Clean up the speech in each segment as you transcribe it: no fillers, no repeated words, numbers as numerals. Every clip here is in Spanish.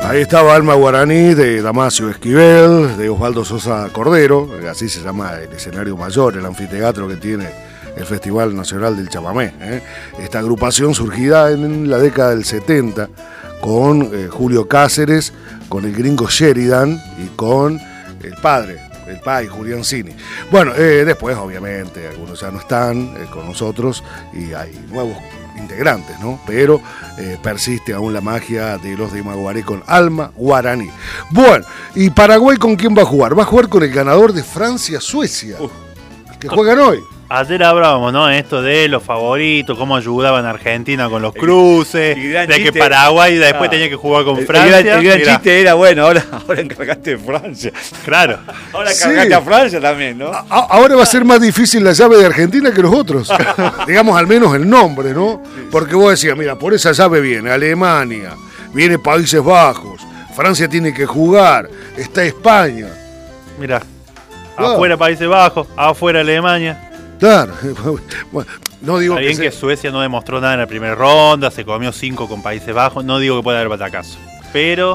Ahí estaba Alma Guaraní de Damasio Esquivel, de Osvaldo Sosa Cordero, así se llama el escenario mayor, el anfiteatro que tiene el Festival Nacional del Chamamé. Esta agrupación surgida en la década del 70 con Julio Cáceres, con el gringo Sheridan y con el pai Julián Cini. Bueno, después obviamente algunos ya no están con nosotros y hay nuevos integrantes, ¿no? Pero persiste aún la magia de los de Maguaré con Alma Guaraní. Bueno, ¿y Paraguay con quién va a jugar? Va a jugar con el ganador de Francia-Suecia, que juegan hoy. Ayer hablábamos, ¿no? Esto de los favoritos, cómo ayudaban a Argentina con los cruces, de que Paraguay después tenía que jugar con Francia. El gran chiste era, bueno, ahora encargaste de Francia. Claro. Ahora encargaste a Francia también, ¿no? Ahora va a ser más difícil la llave de Argentina que los otros. Digamos al menos el nombre, ¿no? Porque vos decías, mira, por esa llave viene Alemania, viene Países Bajos, Francia tiene que jugar, está España. Mira, afuera Países Bajos, afuera Alemania. Claro, bueno, no digo Está bien que Suecia no demostró nada en la primera ronda, se comió 5 con Países Bajos, no digo que pueda haber batacazo, pero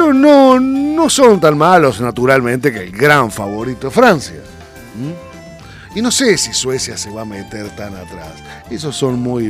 no son tan malos naturalmente que el gran favorito Francia. Y no sé si Suecia se va a meter tan atrás. Esos son muy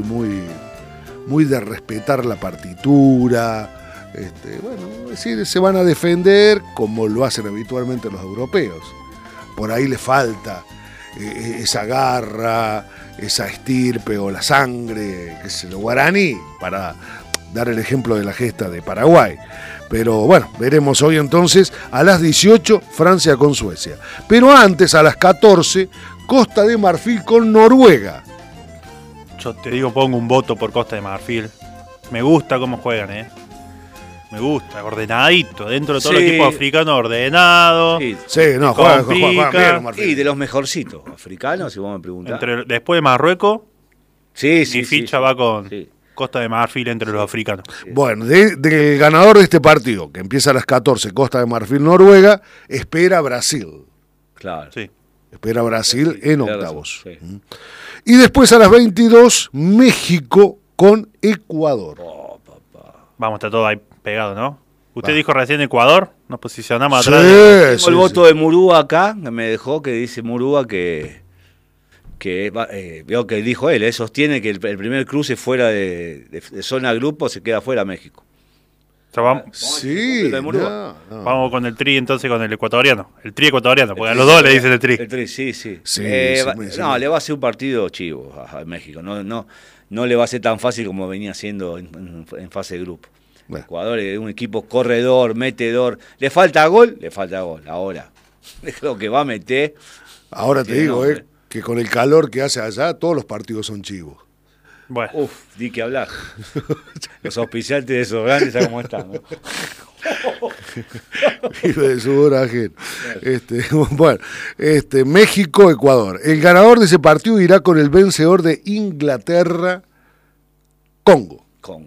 de respetar la partitura. Bueno, es decir, se van a defender como lo hacen habitualmente los europeos. Por ahí le falta esa garra, esa estirpe o la sangre, que es el guaraní, para dar el ejemplo de la gesta de Paraguay. Pero bueno, veremos hoy entonces a las 18 Francia con Suecia. Pero antes, a las 14, Costa de Marfil con Noruega. Yo te digo, pongo un voto por Costa de Marfil. Me gusta cómo juegan, Me gusta, ordenadito, dentro de todos los equipos africanos, ordenado. Sí, no, juegan bien Marfil. Y de los mejorcitos africanos, si vos me preguntás. Después de Marruecos, mi mi ficha va con Costa de Marfil entre los africanos. Bueno, del ganador de este partido, que empieza a las 14, Costa de Marfil, Noruega, espera Brasil. Claro. Sí. Espera Brasil en octavos. Sí. Y después a las 22, México con Ecuador. Vamos, está todo ahí pegado, ¿no? Usted dijo recién Ecuador, nos posicionamos Sí, atrás. Tengo el voto de Murúa acá, que me dejó, que dice Murúa que veo que dijo él, sostiene que el primer cruce fuera de zona grupo se queda fuera México. O sea, vamos, vamos con el tri, entonces con el ecuatoriano. El tri ecuatoriano, porque a los dos le dicen el tri. El tri, sí. Sí, le va a hacer un partido chivo a México. No le va a ser tan fácil como venía siendo en fase de grupo. Bueno. Ecuador es un equipo corredor, metedor. ¿Le falta gol? Le falta gol. Ahora, es lo que va a meter. Ahora te digo, que con el calor que hace allá, todos los partidos son chivos. Bueno. Di que hablar. Los auspiciantes de esos grandes, ¿sabes cómo están? ¿No? Vive de sudor ajeno. Bueno, México, Ecuador. El ganador de ese partido irá con el vencedor de Inglaterra, Congo.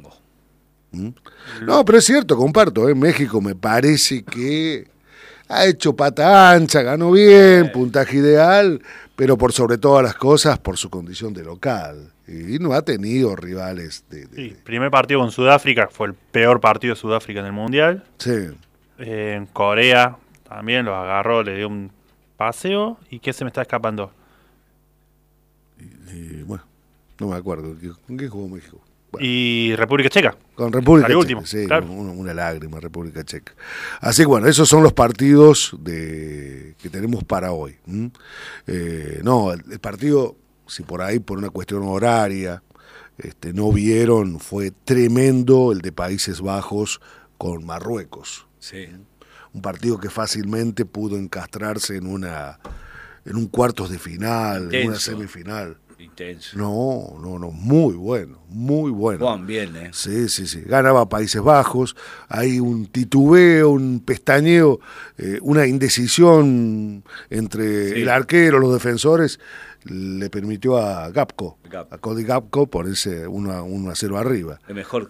No, pero es cierto, comparto. México me parece que ha hecho pata ancha, ganó bien, puntaje ideal, pero por sobre todas las cosas, por su condición de local. Y no ha tenido rivales. Sí, primer partido con Sudáfrica, fue el peor partido de Sudáfrica en el Mundial. Sí. En Corea también los agarró, le dio un paseo. ¿Y qué se me está escapando? Bueno, no me acuerdo. ¿Con qué jugó México? Bueno. Y República Checa. Con República Checa, último, sí, claro. una lágrima, República Checa. Así que bueno, esos son los partidos que tenemos para hoy. No, el partido, si por ahí, por una cuestión horaria, no vieron, fue tremendo el de Países Bajos con Marruecos. Sí. Un partido que fácilmente pudo encastrarse en un cuartos de final, Intenso. en una semifinal. Intenso. No, muy bueno. Juan bien, Sí. Ganaba Países Bajos, hay un titubeo, un pestañeo, una indecisión entre el arquero, los defensores, le permitió a Gapco, a Cody Gapco, ponerse 1-0 arriba. El mejor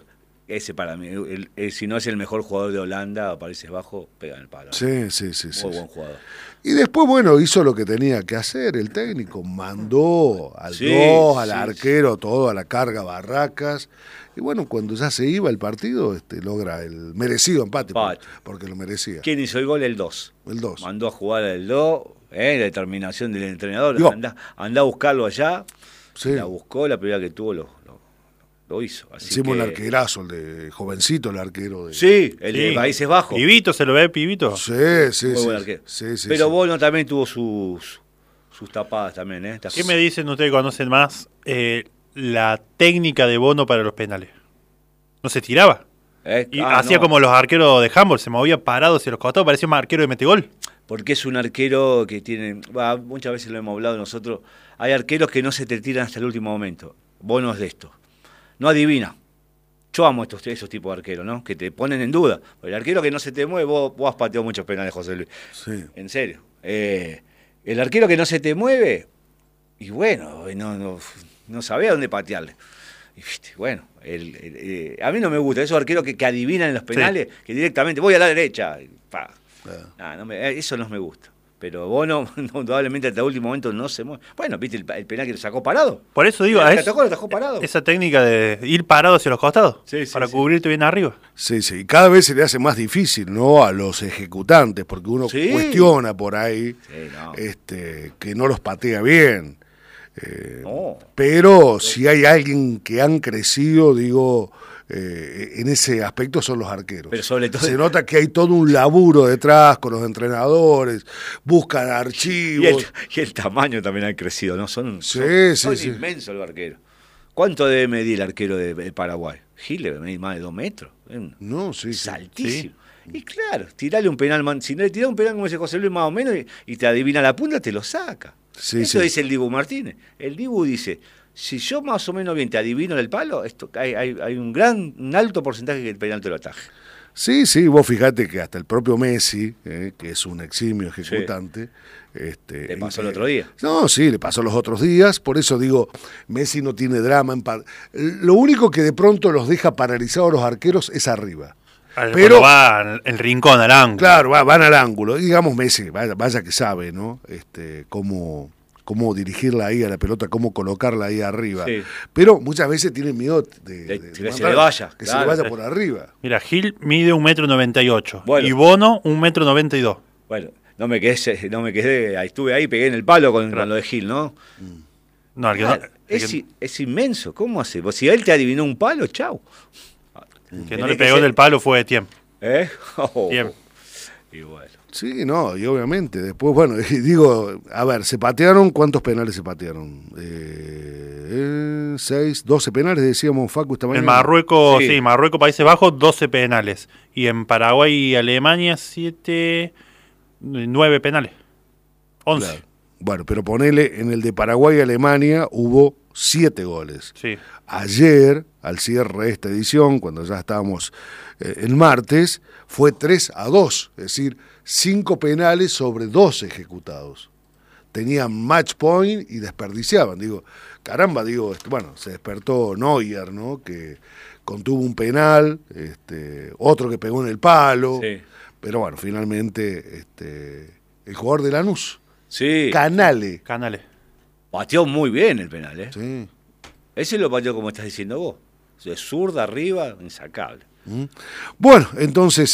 ese para mí, si no es el mejor jugador de Holanda o Países Bajos, pega en el palo. Sí. Muy buen jugador. Y después, bueno, hizo lo que tenía que hacer el técnico. Mandó al Sí, 2, al sí, arquero, todo, a la carga, Barracas. Y bueno, cuando ya se iba el partido, logra el merecido empate. Porque lo merecía. ¿Quién hizo el gol? El 2. El 2. Mandó a jugar el 2, la determinación del entrenador. Yo. Andá a buscarlo allá. Sí. La buscó, la primera que tuvo lo hizo. Así Hicimos que... el arquerazo, el de jovencito, el arquero de... Sí, el de Países Bajos. Pibito, ¿se lo ve, Pibito? Sí. Muy buen arquero. Sí, Pero sí. Bono también tuvo sus tapadas también, ¿eh? ¿Qué me dicen ustedes que conocen más? La técnica de Bono para los penales. No se tiraba. Y hacía no. como los arqueros de handball, se movía parado hacia los costados, parecía más arquero de metegol. Porque es un arquero que tiene... muchas veces lo hemos hablado nosotros. Hay arqueros que no se te tiran hasta el último momento. Bono es de esto. No adivina. Yo amo esos tipos de arqueros, ¿no? Que te ponen en duda. El arquero que no se te mueve, vos has pateado muchos penales, José Luis. Sí. En serio. El arquero que no se te mueve, y bueno, no sabía dónde patearle. Y viste, bueno, a mí no me gusta esos arqueros que adivinan en los penales, que directamente voy a la derecha. Y, eso no me gusta. Pero Bono, indudablemente hasta el último momento no se mueve. Bueno, viste el penal que lo sacó parado. Por eso digo, Lo atajó parado. esa técnica de ir parado hacia los costados, para cubrirte bien arriba. Sí. Y cada vez se le hace más difícil, ¿no? A los ejecutantes, porque uno cuestiona por ahí que no los patea bien. Pero si hay alguien que han crecido, digo, en ese aspecto son los arqueros. Pero sobre todo... Se nota que hay todo un laburo detrás con los entrenadores, buscan archivos. Y el tamaño también ha crecido, ¿no? Son inmensos los arqueros. ¿Cuánto debe medir el arquero de Paraguay? Gil debe medir más de 2 metros. No, sí. Saltísimo. Sí. Y claro, tirale un penal, si no le tirás un penal como ese José Luis más o menos y te adivina la punta, te lo saca. Eso dice el Dibu Martínez. El Dibu dice, si yo más o menos bien te adivino el palo, hay un alto porcentaje que el penal te lo ataje. Sí, vos fijate que hasta el propio Messi, que es un eximio ejecutante... ¿Le pasó el otro día? No, sí, le pasó los otros días, por eso digo, Messi no tiene drama. Lo único que de pronto los deja paralizados los arqueros es arriba. Pero va el rincón al ángulo. Claro, van al ángulo. Digamos Messi, vaya que sabe, ¿no? Cómo dirigirla ahí a la pelota, cómo colocarla ahí arriba. Sí. Pero muchas veces tienen miedo de que se le vaya. Que se le vaya por arriba. Mira, Gil mide 1,98 m y Bueno. Bono 1,92 m. Bueno, no me quedé, estuve ahí, pegué en el palo con lo de Gil, ¿no? No, es inmenso, ¿cómo hace? Si él te adivinó un palo, chau. Que no le pegó en el palo fue de tiempo. Tiempo. Y bueno. Sí, no, y obviamente. Después, bueno, digo, a ver, ¿se patearon? ¿Cuántos penales se patearon? 6, 12 penales, decíamos Facu esta mañana. En Marruecos, Marruecos, Países Bajos, 12 penales. Y en Paraguay y Alemania, 9 penales. 11. Claro. Bueno, pero ponele, en el de Paraguay y Alemania hubo 7 goles. Sí. Ayer, al cierre de esta edición, cuando ya estábamos el martes, fue 3-2, es decir, 5 penales sobre 2 ejecutados. Tenían match point y desperdiciaban. Digo, caramba, bueno, se despertó Neuer, ¿no? Que contuvo un penal, otro que pegó en el palo. Sí. Pero bueno, finalmente el jugador de Lanús, Canale. Pateó muy bien el penal, ¿eh? Sí. Ese lo pateó como estás diciendo vos. De zurda arriba, insacable. Bueno, entonces